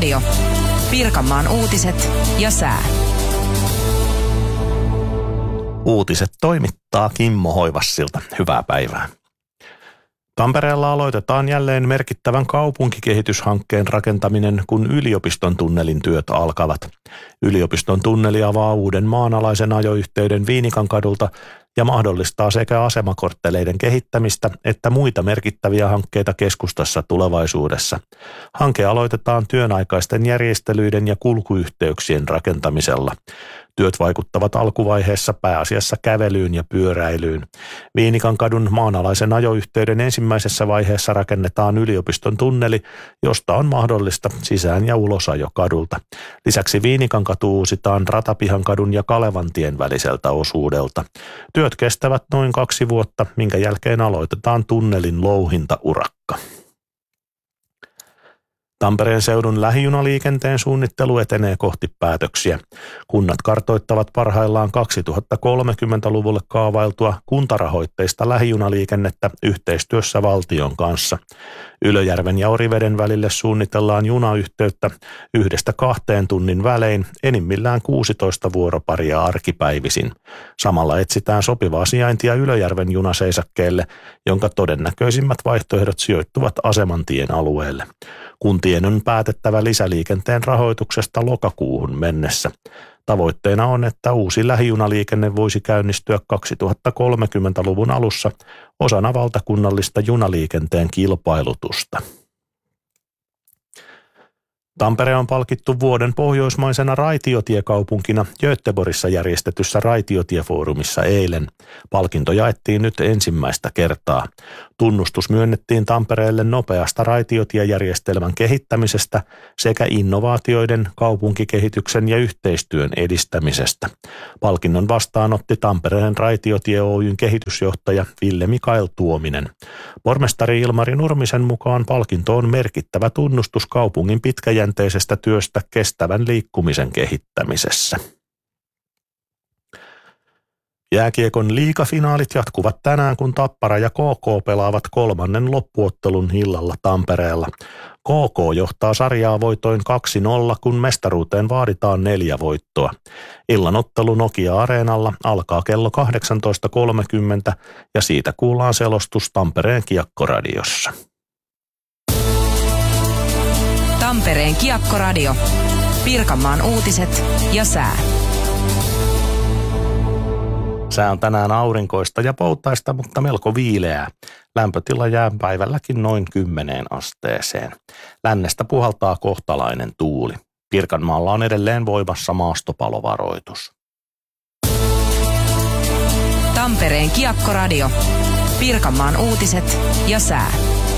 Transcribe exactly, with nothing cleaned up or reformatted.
Kiekkoradio. Pirkanmaan uutiset ja sää. Uutiset toimittaa Kimmo Hoivassilta. Hyvää päivää. Tampereella aloitetaan jälleen merkittävän kaupunkikehityshankkeen rakentaminen, kun yliopiston tunnelin työt alkavat. Yliopiston tunneli avaa uuden maanalaisen ajoyhteyden Viinikankadulta ja mahdollistaa sekä asemakortteleiden kehittämistä että muita merkittäviä hankkeita keskustassa tulevaisuudessa. Hanke aloitetaan työnaikaisten järjestelyiden ja kulkuyhteyksien rakentamisella. Työt vaikuttavat alkuvaiheessa pääasiassa kävelyyn ja pyöräilyyn. Viinikankadun maanalaisen ajoyhteyden ensimmäisessä vaiheessa rakennetaan yliopiston tunneli, josta on mahdollista sisään- ja ulosajo kadulta. Lisäksi Viinikankatu uusitaan Ratapihankadun ja Kalevantien väliseltä osuudelta. Työt kestävät noin kaksi vuotta, minkä jälkeen aloitetaan tunnelin louhintaurakka. Tampereen seudun lähijunaliikenteen suunnittelu etenee kohti päätöksiä. Kunnat kartoittavat parhaillaan kaksituhattakolmekymmentäluvulle kaavailtua kuntarahoitteista lähijunaliikennettä yhteistyössä valtion kanssa. Ylöjärven ja Oriveden välille suunnitellaan junayhteyttä yhdestä kahteen tunnin välein, enimmillään kuusitoista vuoroparia arkipäivisin. Samalla etsitään sopivaa sijaintia Ylöjärven junaseisakkeelle, jonka todennäköisimmät vaihtoehdot sijoittuvat Asemantien alueelle. Kuntien on päätettävä lisäliikenteen rahoituksesta lokakuuhun mennessä. Tavoitteena on, että uusi lähijunaliikenne voisi käynnistyä kaksituhattakolmekymmentäluvun alussa osana valtakunnallista junaliikenteen kilpailutusta. Tampere on palkittu vuoden pohjoismaisena raitiotiekaupunkina Göteborgissa järjestetyssä raitiotiefoorumissa eilen. Palkinto jaettiin nyt ensimmäistä kertaa. Tunnustus myönnettiin Tampereelle nopeasta raitiotiejärjestelmän kehittämisestä sekä innovaatioiden, kaupunkikehityksen ja yhteistyön edistämisestä. Palkinnon vastaanotti Tampereen raitiotie Oy:n kehitysjohtaja Ville Mikael Tuominen. Pormestari Ilmari Nurmisen mukaan palkinto on merkittävä tunnustus kaupungin pitkäjänteisestä työstä kestävän liikkumisen kehittämisessä. Jääkiekon liigafinaalit jatkuvat tänään, kun Tappara ja K K pelaavat kolmannen loppuottelun illalla Tampereella. K K johtaa sarjaa voitoin kaksi nolla, kun mestaruuteen vaaditaan neljä voittoa. Illan ottelu Nokia-areenalla alkaa kello kahdeksantoista kolmekymmentä ja siitä kuullaan selostus Tampereen Kiekkoradiossa. Tampereen Kiekkoradio. Pirkanmaan uutiset ja sää. Sää on tänään aurinkoista ja poutaista, mutta melko viileää. Lämpötila jää päivälläkin noin kymmeneen asteeseen. Lännestä puhaltaa kohtalainen tuuli. Pirkanmaalla on edelleen voimassa maastopalovaroitus. Tampereen Kiekkoradio. Pirkanmaan uutiset ja sää.